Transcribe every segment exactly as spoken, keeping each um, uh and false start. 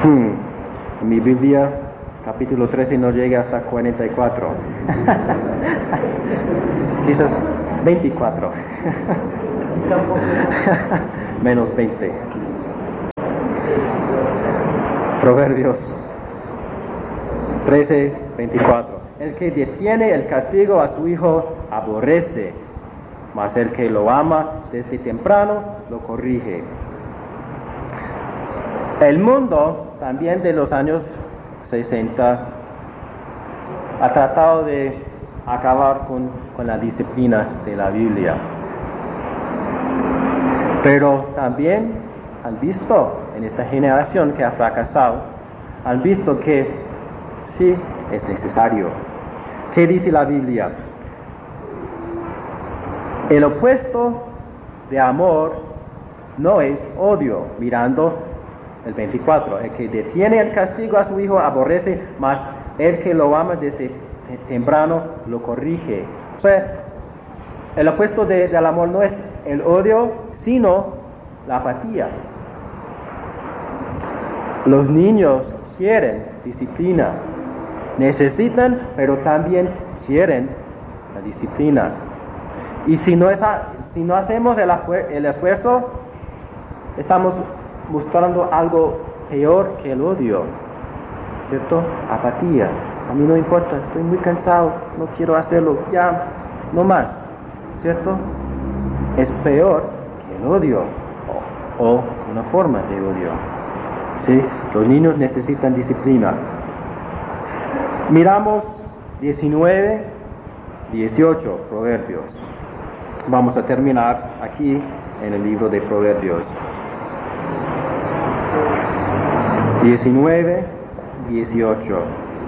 En mi Biblia, capítulo trece no llega hasta cuarenta y cuatro. Quizás veinticuatro. Menos veinte. Proverbios trece, veinticuatro. El que detiene el castigo a su hijo aborrece, mas el que lo ama desde temprano lo corrige. El mundo también de los años sesenta ha tratado de acabar con, con la disciplina de la Biblia. Pero también han visto en esta generación que ha fracasado, han visto que sí es necesario. ¿Qué dice la Biblia? El opuesto de amor no es odio. Mirando el veinticuatro, el que detiene el castigo a su hijo aborrece, mas el que lo ama desde temprano lo corrige. O sea, el opuesto de, del amor no es el odio, sino la apatía. Los niños quieren disciplina, necesitan, pero también quieren la disciplina. Y si no, es a, si no hacemos el, el esfuerzo, estamos mostrando algo peor que el odio, ¿cierto? Apatía. A mí no importa, estoy muy cansado, no quiero hacerlo, ya, no más, ¿cierto? Es peor que el odio, o, o una forma de odio, ¿sí? Los niños necesitan disciplina. Miramos diecinueve, dieciocho Proverbios. Vamos a terminar aquí en el libro de Proverbios. diecinueve, dieciocho.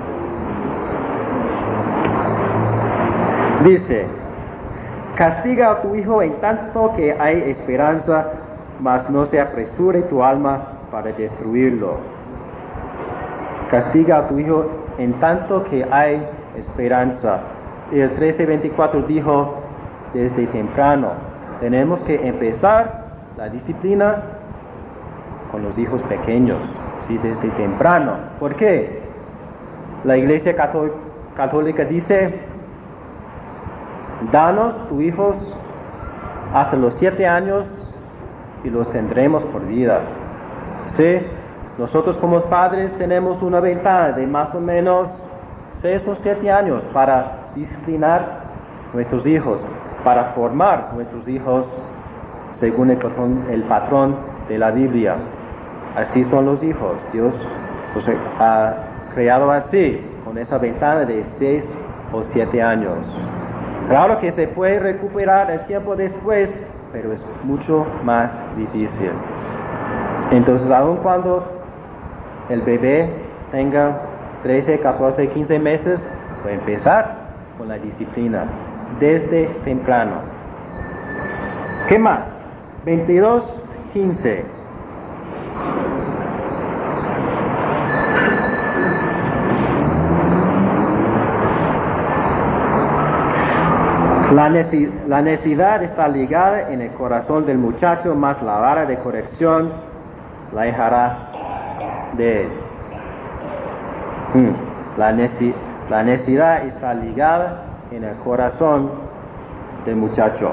Dice: castiga a tu hijo en tanto que hay esperanza, mas no se apresure tu alma para destruirlo. Castiga a tu hijo en tanto que hay esperanza. Y el trece veinticuatro dijo: desde temprano. Tenemos que empezar la disciplina con los hijos pequeños, ¿sí? Desde temprano. ¿Por qué? La Iglesia Católica dice: danos tus hijos hasta los siete años y los tendremos por vida. ¿Sí? Nosotros como padres tenemos una ventana de más o menos seis o siete años para disciplinar nuestros hijos, para formar nuestros hijos según el patrón, el patrón de la Biblia. Así son los hijos. Dios los ha creado así, con esa ventana de seis o siete años. Claro que se puede recuperar el tiempo después, pero es mucho más difícil. Entonces, aun cuando el bebé tenga trece, catorce, quince meses, puede empezar con la disciplina desde temprano. ¿Qué más? veintidós, quince. La, neci- la necesidad está ligada en el corazón del muchacho, mas la vara de corrección la dejará de él. Mm. La, neci- la necesidad está ligada en el corazón del muchacho.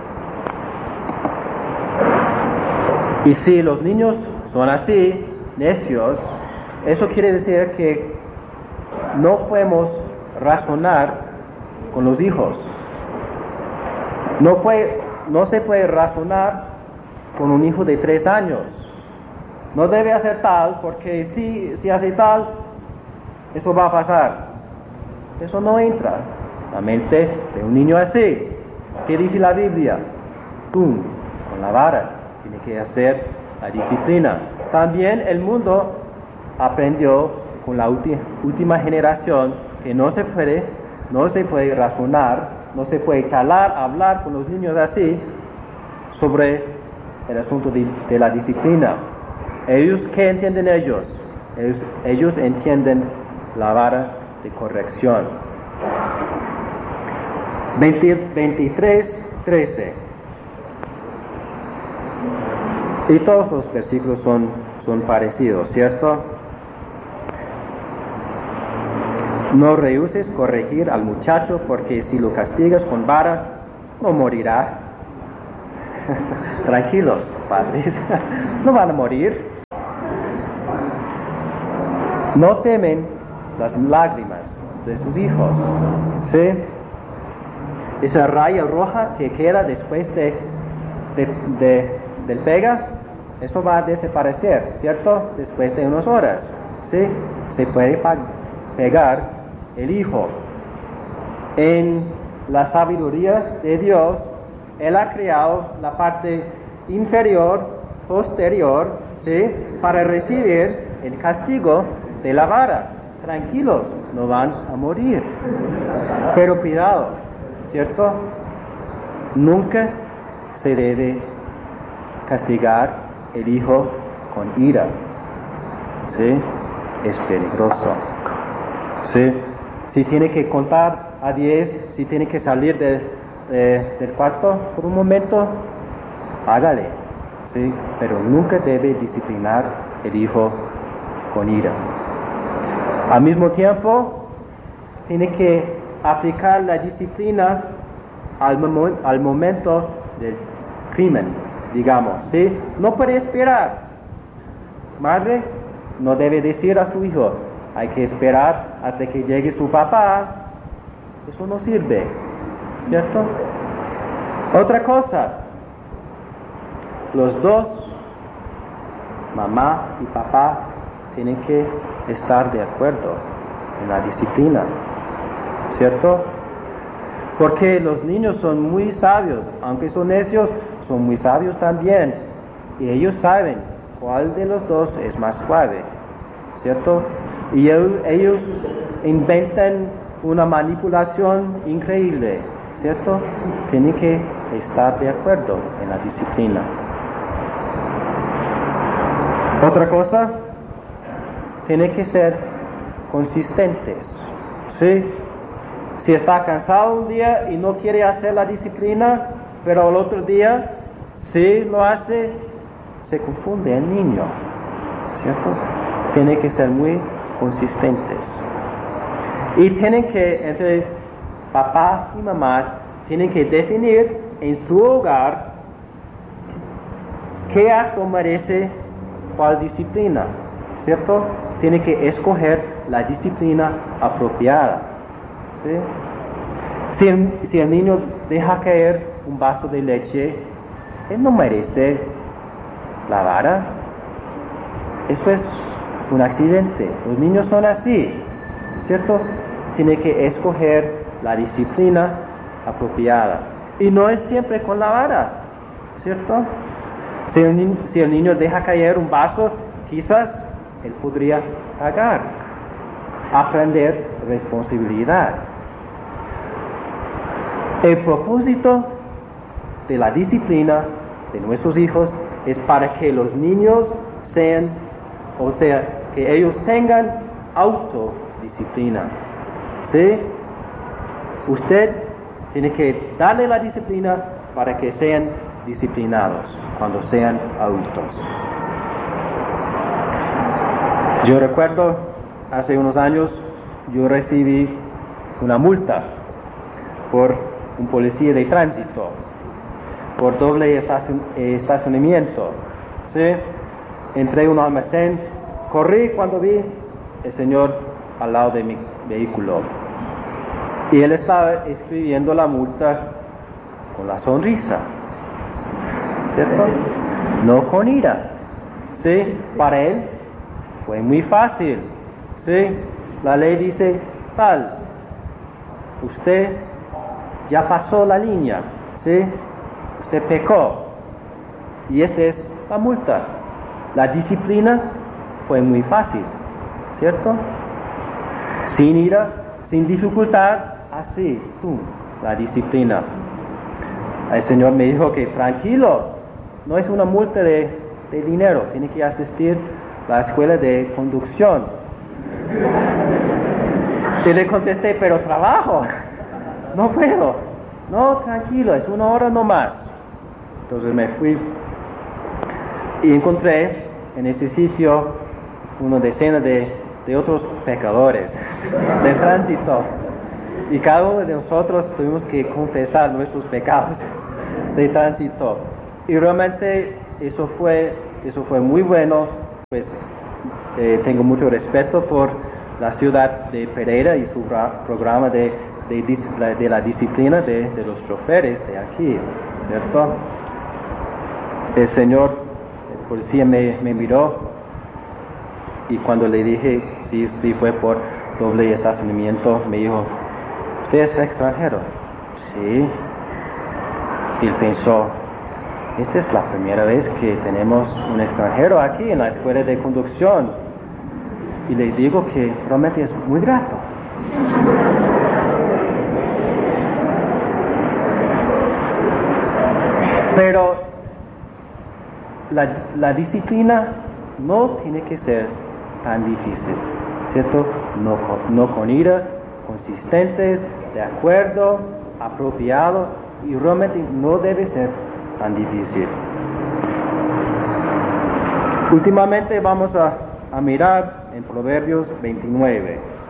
Y si los niños son así, necios, eso quiere decir que no podemos razonar con los hijos. No, puede, no se puede razonar con un hijo de tres años. No debe hacer tal, porque si, si hace tal, eso va a pasar. Eso no entra en la mente de un niño así. ¿Qué dice la Biblia? Tú, con la vara, tiene que hacer la disciplina. También el mundo aprendió con la ulti- última generación que no se puede, no se puede razonar, no se puede charlar, hablar con los niños así sobre el asunto de, de la disciplina. Ellos, ¿qué entienden ellos? ellos? Ellos entienden la vara de corrección. veinte, veintitrés, trece. Y todos los versículos son, son parecidos, ¿cierto? No rehuses corregir al muchacho, porque si lo castigas con vara, no morirá. Tranquilos, padres, no van a morir. No temen las lágrimas de sus hijos, ¿sí? Esa raya roja que queda después de, de, de, del pega, eso va a desaparecer, ¿cierto? Después de unas horas, ¿sí? Se puede pegar el hijo. En la sabiduría de Dios, Él ha creado la parte inferior, posterior, ¿sí? Para recibir el castigo de la vara. Tranquilos, no van a morir. Pero cuidado, ¿cierto? Nunca se debe castigar el hijo con ira, ¿sí? Es peligroso, ¿sí? Si tiene que contar a diez, si tiene que salir de, de, del cuarto por un momento, hágale, ¿sí? Pero nunca debe disciplinar el hijo con ira. Al mismo tiempo, tiene que aplicar la disciplina al, mom- al momento del crimen, digamos, ¿sí? No puede esperar. Madre, no debe decir a su hijo, hay que esperar hasta que llegue su papá. Eso no sirve, ¿cierto? Otra cosa, los dos, mamá y papá, tienen que estar de acuerdo en la disciplina, ¿cierto? Porque los niños son muy sabios, aunque son necios, son muy sabios también, y ellos saben cuál de los dos es más suave, ¿cierto? Y ellos inventan una manipulación increíble, ¿cierto? Tienen que estar de acuerdo en la disciplina. Otra cosa, tienen que ser consistentes, ¿sí? Si está cansado un día y no quiere hacer la disciplina, pero el otro día sí lo hace, se confunde el niño, ¿cierto? Tienen que ser muy consistentes. Y tienen que, entre papá y mamá, tienen que definir en su hogar qué acto merece cuál disciplina, ¿cierto? Tienen que escoger la disciplina apropiada, ¿sí? Si el, si el niño deja caer un vaso de leche, él no merece la vara. Eso es un accidente. Los niños son así, ¿cierto? Tiene que escoger la disciplina apropiada. Y no es siempre con la vara, ¿cierto? Si el, ni- si el niño deja caer un vaso, quizás él podría pagar, aprender responsabilidad. El propósito de la disciplina de nuestros hijos es para que los niños sean, o sea, que ellos tengan autodisciplina, ¿sí? Usted tiene que darle la disciplina para que sean disciplinados cuando sean adultos. Yo recuerdo, hace unos años, yo recibí una multa por un policía de tránsito, por doble estacion- estacionamiento, ¿sí? Entré en un almacén, corrí cuando vi el señor al lado de mi vehículo. Y él estaba escribiendo la multa con la sonrisa, ¿cierto? No con ira, ¿sí? Para él fue muy fácil, ¿sí? La ley dice tal, usted ya pasó la línea, ¿sí? Usted pecó y esta es la multa. La disciplina fue muy fácil, ¿cierto? Sin ira, sin dificultad, así, tú, la disciplina. El Señor me dijo que tranquilo, no es una multa de, de dinero, tiene que asistir a la escuela de conducción. Y le contesté, pero trabajo, no puedo. No, tranquilo, es una hora nomás. Entonces me fui y encontré en ese sitio una decena de de otros pecadores, de tránsito. Y cada uno de nosotros tuvimos que confesar nuestros pecados de tránsito. Y realmente eso fue, eso fue muy bueno. Pues eh, tengo mucho respeto por la ciudad de Pereira y su programa de, de, de, de la disciplina de, de los choferes de aquí, ¿cierto? El señor, el policía me, me miró y cuando le dije si sí, sí fue por doble estacionamiento, me dijo, ¿usted es extranjero? Sí. Y él pensó, esta es la primera vez que tenemos un extranjero aquí en la escuela de conducción. Y les digo que realmente es muy grato. Pero la, la disciplina no tiene que ser tan difícil, ¿cierto? No, no con ira, consistentes, de acuerdo, apropiado, y realmente no debe ser tan difícil. Últimamente vamos a, a mirar en Proverbios veintinueve.